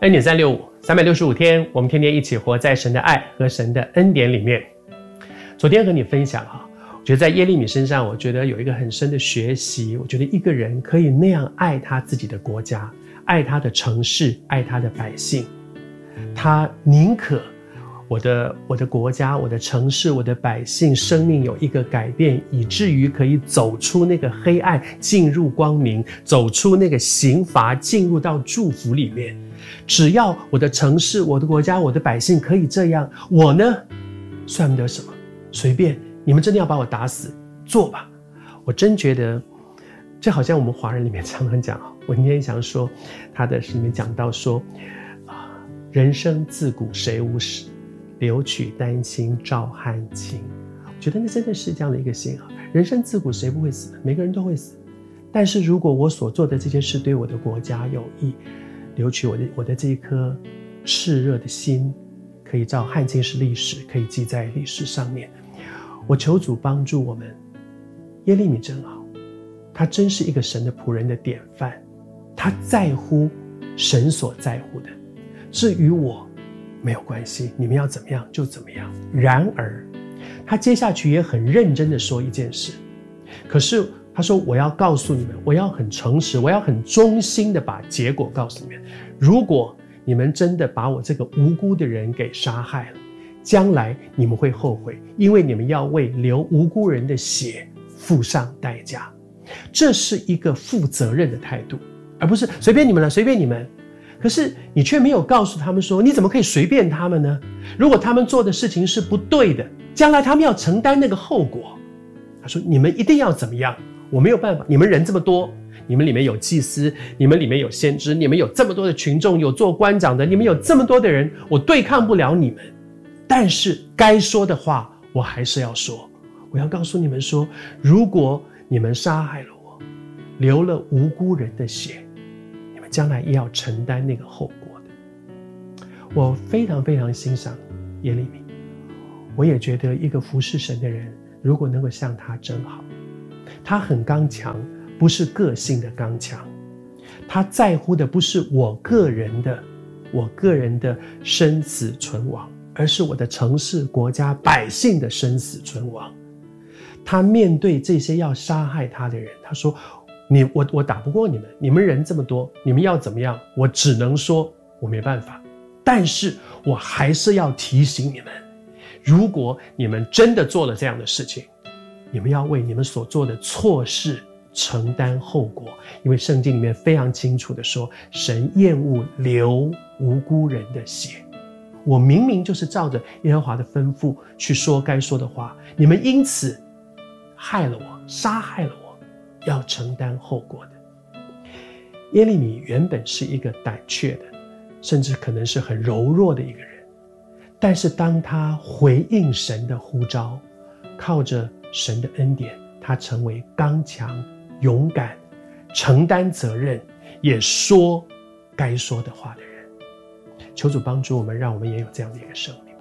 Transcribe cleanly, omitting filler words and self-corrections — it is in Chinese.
恩典365，365天，我们天天一起活在神的爱和神的恩典里面。昨天和你分享我觉得在耶利米身上，我觉得有一个很深的学习。我觉得一个人可以那样爱他自己的国家，爱他的城市，爱他的百姓，他宁可我的国家，我的城市，我的百姓生命有一个改变，以至于可以走出那个黑暗，进入光明，走出那个刑罚，进入到祝福里面。只要我的城市，我的国家，我的百姓可以这样，我呢算不得什么，随便，你们真的要把我打死，做吧。我真觉得这好像我们华人里面常常讲，我今天想说他的里面讲到说人生自古谁无死，留取丹心照汗青。我觉得那真的是这样的一个心人生自古谁不会死，每个人都会死。但是如果我所做的这些事对我的国家有益，留取我的这一颗炽热的心，可以照汗青是历史，可以记在历史上面。我求主帮助我们。耶利米真好，他真是一个神的仆人的典范，他在乎神所在乎的，至于我没有关系，你们要怎么样就怎么样。然而他接下去也很认真的说一件事，可是他说我要告诉你们，我要很诚实，我要很忠心的把结果告诉你们。如果你们真的把我这个无辜的人给杀害了，将来你们会后悔，因为你们要为流无辜人的血付上代价。这是一个负责任的态度，而不是随便你们了，随便你们。可是你却没有告诉他们说，你怎么可以随便他们呢？如果他们做的事情是不对的，将来他们要承担那个后果。他说你们一定要怎么样，我没有办法，你们人这么多，你们里面有祭司，你们里面有先知，你们有这么多的群众，有做官长的，你们有这么多的人，我对抗不了你们，但是该说的话我还是要说。我要告诉你们说，如果你们杀害了我，流了无辜人的血，你们将来也要承担那个后果的。我非常非常欣赏耶利米，我也觉得一个服侍神的人如果能够像他真好。他很刚强，不是个性的刚强，他在乎的不是我个人的生死存亡，而是我的城市、国家、百姓的生死存亡。他面对这些要杀害他的人，他说我打不过你们，你们人这么多，你们要怎么样，我只能说我没办法，但是我还是要提醒你们，如果你们真的做了这样的事情，你们要为你们所做的错事承担后果。因为圣经里面非常清楚的说，神厌恶流无辜人的血。我明明就是照着耶和华的吩咐去说该说的话，你们因此害了我，杀害了我，要承担后果的。耶利米原本是一个胆怯的，甚至可能是很柔弱的一个人，但是当他回应神的呼召，靠着神的恩典，他成为刚强、勇敢、承担责任，也说该说的话的人。求主帮助我们，让我们也有这样的一个生命。